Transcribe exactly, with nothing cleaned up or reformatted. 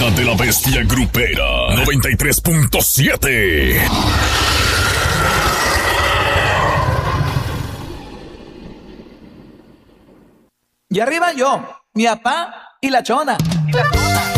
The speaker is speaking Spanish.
manada de la bestia grupera. noventa y tres punto siete. Y arriba yo, mi papá y la chona. Y la chona.